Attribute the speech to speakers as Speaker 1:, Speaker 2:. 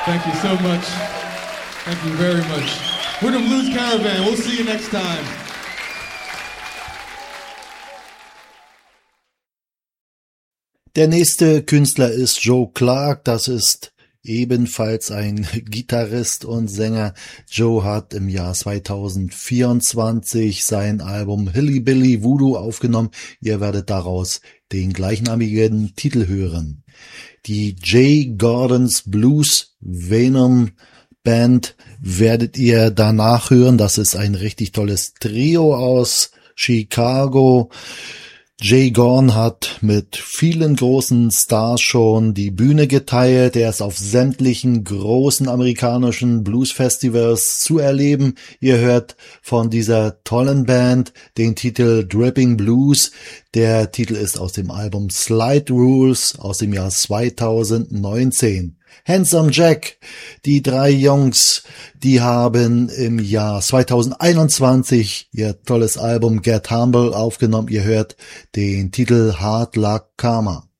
Speaker 1: Thank you so much. Thank you very much. We're the Blues Caravan. We'll see you next time.
Speaker 2: Der nächste Künstler ist Joe Clark. Das ist ebenfalls ein Gitarrist und Sänger. Joe hat im Jahr 2024 sein Album Hillbilly Voodoo aufgenommen. Ihr werdet daraus den gleichnamigen Titel hören. Die J. Gordon's Blues Venom Band werdet ihr danach hören. Das ist ein richtig tolles Trio aus Chicago. Jay Gordon hat mit vielen großen Stars schon die Bühne geteilt. Er ist auf sämtlichen großen amerikanischen Blues-Festivals zu erleben. Ihr hört von dieser tollen Band den Titel Dripping Blues. Der Titel ist aus dem Album Slide Rules aus dem Jahr 2019. Handsome Jack, die drei Jungs, die haben im Jahr 2021 ihr tolles Album Get Humble aufgenommen. Ihr hört den Titel Hard Luck Karma.